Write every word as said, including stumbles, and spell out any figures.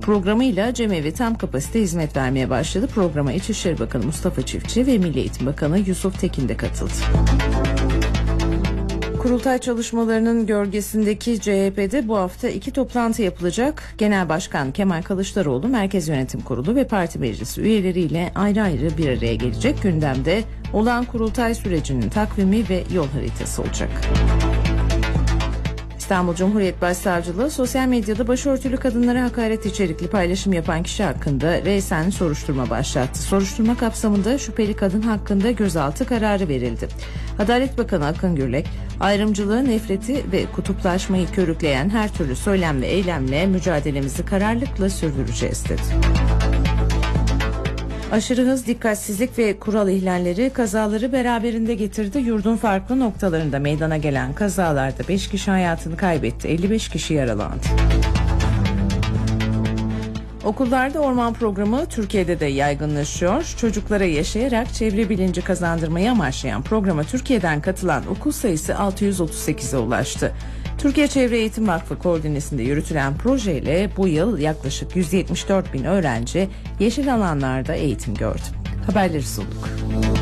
programıyla cemevi tam kapasite hizmet vermeye başladı. Programa İçişleri Bakanı Mustafa Çiftçi ve Milli Eğitim Bakanı Yusuf Tekin de katıldı. Kurultay çalışmalarının gölgesindeki C H P'de bu hafta iki toplantı yapılacak. Genel Başkan Kemal Kılıçdaroğlu, Merkez Yönetim Kurulu ve Parti Meclisi üyeleriyle ayrı ayrı bir araya gelecek. Gündemde olağan kurultay sürecinin takvimi ve yol haritası olacak. İstanbul Cumhuriyet Başsavcılığı sosyal medyada başörtülü kadınlara hakaret içerikli paylaşım yapan kişi hakkında resen soruşturma başlattı. Soruşturma kapsamında şüpheli kadın hakkında gözaltı kararı verildi. Adalet Bakanı Akın Gürlek, ayrımcılığı, nefreti ve kutuplaşmayı körükleyen her türlü söylem ve eylemle mücadelemizi kararlılıkla sürdüreceğiz dedi. Aşırı hız, dikkatsizlik ve kural ihlalleri kazaları beraberinde getirdi. Yurdun farklı noktalarında meydana gelen kazalarda beş kişi hayatını kaybetti, elli beş kişi yaralandı. Okullarda orman programı Türkiye'de de yaygınlaşıyor. Çocuklara yaşayarak çevre bilinci kazandırmayı amaçlayan programa Türkiye'den katılan okul sayısı altı yüz otuz sekize ulaştı. Türkiye Çevre Eğitim Vakfı koordinesinde yürütülen projeyle bu yıl yaklaşık yüz yetmiş dört bin öğrenci yeşil alanlarda eğitim gördü. Haberleri sunduk.